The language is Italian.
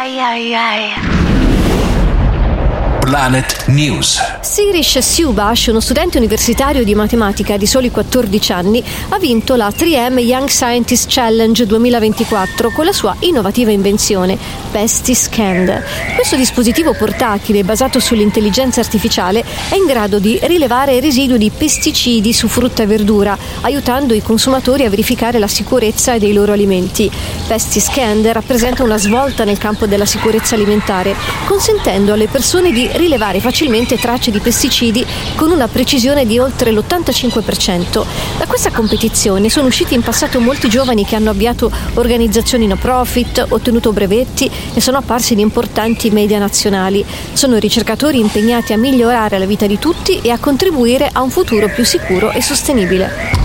Planet News. Sirish Subhash, uno studente universitario di matematica di soli 14 anni, ha vinto la 3M Young Scientist Challenge 2024 con la sua innovativa invenzione PestiScan. Questo dispositivo portatile basato sull'intelligenza artificiale è in grado di rilevare residui di pesticidi su frutta e verdura, aiutando i consumatori a verificare la sicurezza dei loro alimenti. PestiScan rappresenta una svolta nel campo della sicurezza alimentare, consentendo alle persone di rilevare facilmente tracce di pesticidi con una precisione di oltre l'85%. Da questa competizione sono usciti in passato molti giovani che hanno avviato organizzazioni no profit, ottenuto brevetti e sono apparsi in importanti media nazionali. Sono ricercatori impegnati a migliorare la vita di tutti e a contribuire a un futuro più sicuro e sostenibile.